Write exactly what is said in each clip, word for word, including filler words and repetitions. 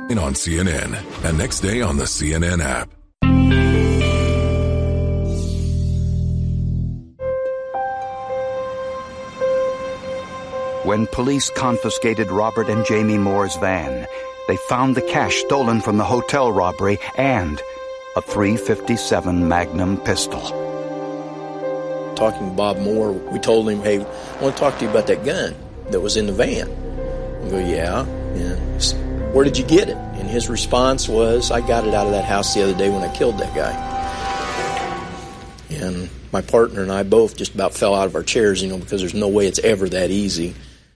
on C N N and next day on the C N N app. When police confiscated Robert and Jamie Moore's van, they found the cash stolen from the hotel robbery and a three fifty-seven Magnum pistol. Talking to Bob Moore, we told him, hey, I want to talk to you about that gun that was in the van. We go, yeah. And where did you get it? And his response was, I got it out of that house the other day when I killed that guy. And my partner and I both just about fell out of our chairs, you know, because there's no way it's ever that easy.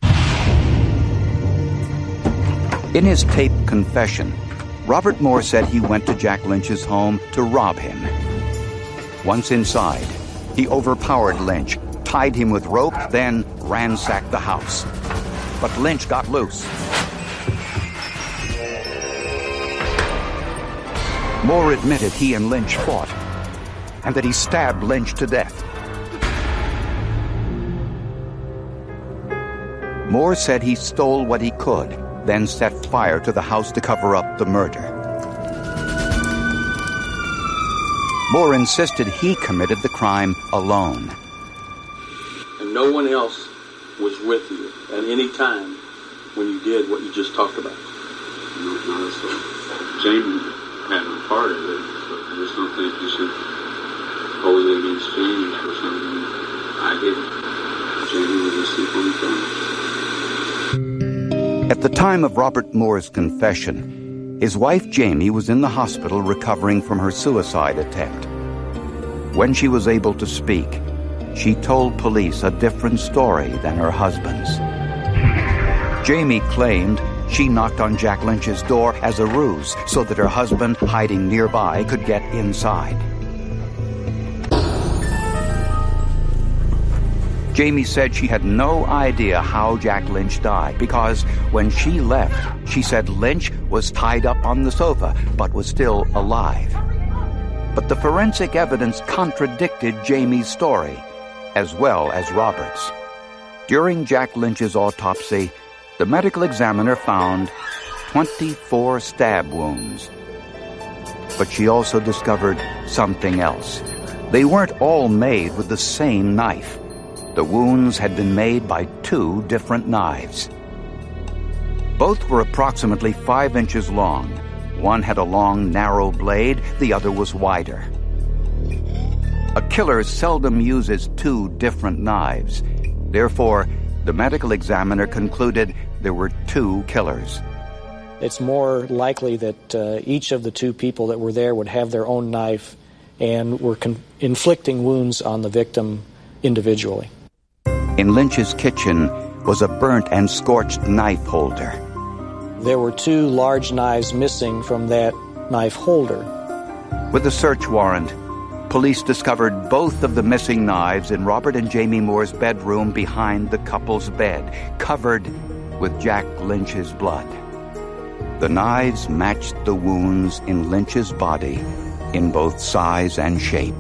In his taped confession, Robert Moore said he went to Jack Lynch's home to rob him. Once inside, he overpowered Lynch, tied him with rope, then ransacked the house. But Lynch got loose. Moore admitted he and Lynch fought, and that he stabbed Lynch to death. Moore said he stole what he could, then set fire to the house to cover up the murder. Moore insisted he committed the crime alone. And no one else was with you at any time when you did what you just talked about? No, not at all. Jamie had a part of it, so I just don't think you should hold it against Jamie for something I didn't. Jamie was asleep on the phone. At the time of Robert Moore's confession, his wife Jamie was in the hospital recovering from her suicide attempt. When she was able to speak, she told police a different story than her husband's. Jamie claimed she knocked on Jack Lynch's door as a ruse so that her husband, hiding nearby, could get inside. Jamie said she had no idea how Jack Lynch died because when she left, she said Lynch was tied up on the sofa but was still alive. But the forensic evidence contradicted Jamie's story, as well as Robert's. During Jack Lynch's autopsy, the medical examiner found twenty-four stab wounds. But she also discovered something else. They weren't all made with the same knife. The wounds had been made by two different knives. Both were approximately five inches long. One had a long, narrow blade, the other was wider. A killer seldom uses two different knives. Therefore, the medical examiner concluded there were two killers. It's more likely that uh, each of the two people that were there would have their own knife and were con- inflicting wounds on the victim individually. In Lynch's kitchen was a burnt and scorched knife holder. There were two large knives missing from that knife holder. With a search warrant, police discovered both of the missing knives in Robert and Jamie Moore's bedroom behind the couple's bed, covered with Jack Lynch's blood. The knives matched the wounds in Lynch's body in both size and shape.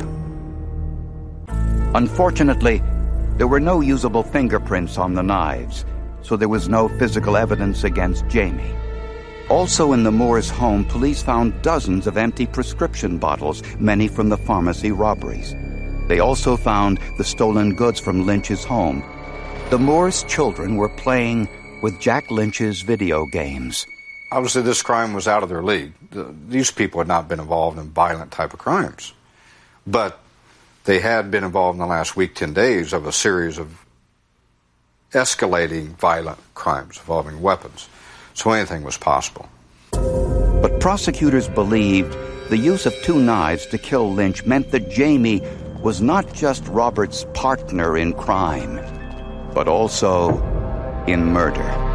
Unfortunately, there were no usable fingerprints on the knives, so there was no physical evidence against Jamie. Also in the Moores' home, police found dozens of empty prescription bottles, many from the pharmacy robberies. They also found the stolen goods from Lynch's home. The Moores' children were playing with Jack Lynch's video games. Obviously, this crime was out of their league. These people had not been involved in violent type of crimes. But they had been involved in the last week, ten days, of a series of escalating violent crimes involving weapons. So anything was possible. But prosecutors believed the use of two knives to kill Lynch meant that Jamie was not just Robert's partner in crime, but also in murder.